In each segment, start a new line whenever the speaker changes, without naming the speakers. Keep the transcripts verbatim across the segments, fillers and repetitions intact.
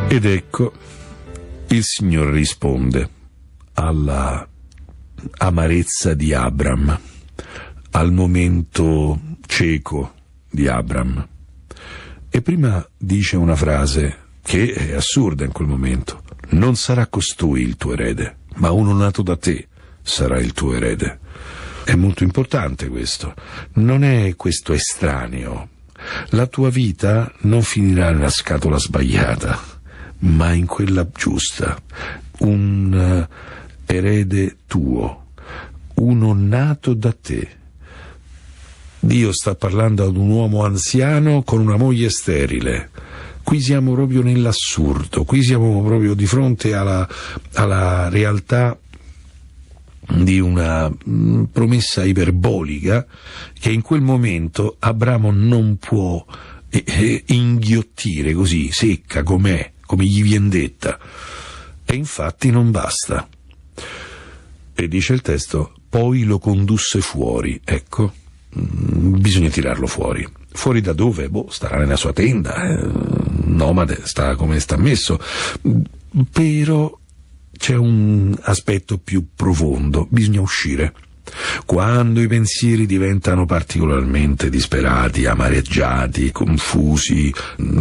Ed ecco, il Signore risponde alla amarezza di Abram, al momento cieco di Abram. E prima dice una frase che è assurda in quel momento: non sarà costui il tuo erede, ma uno nato da te sarà il tuo erede. È molto importante questo, non è questo estraneo. La tua vita non finirà nella scatola sbagliata, ma in quella giusta. Un erede tuo, uno nato da te. Dio sta parlando ad un uomo anziano con una moglie sterile. Qui siamo proprio nell'assurdo, qui siamo proprio di fronte alla, alla realtà di una mh, promessa iperbolica che in quel momento Abramo non può eh, eh, inghiottire così, secca com'è, come gli vien detta. E infatti non basta. E dice il testo, poi lo condusse fuori. Ecco, mh, bisogna tirarlo fuori. Fuori da dove? Boh, starà nella sua tenda, eh, nomade, sta come sta messo. Però c'è un aspetto più profondo, bisogna uscire. Quando i pensieri diventano particolarmente disperati, amareggiati, confusi,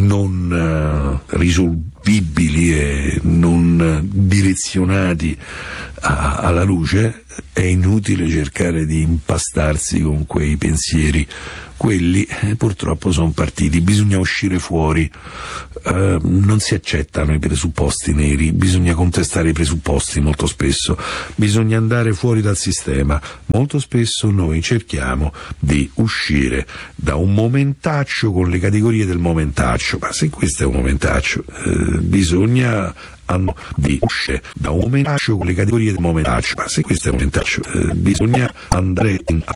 non uh, risolvibili e non direzionati a, alla luce, è inutile cercare di impastarsi con quei pensieri. Quelli eh, purtroppo sono partiti, bisogna uscire fuori, uh, non si accettano i presupposti neri, bisogna contestare i presupposti molto spesso, bisogna andare fuori dal sistema. Molto spesso noi cerchiamo di uscire da un momentaccio con le categorie del momentaccio, ma se questo è un momentaccio, eh, bisogna di uscire da un momentaccio con le categorie del momentaccio, ma se questo è un momentaccio, eh, bisogna andare in, a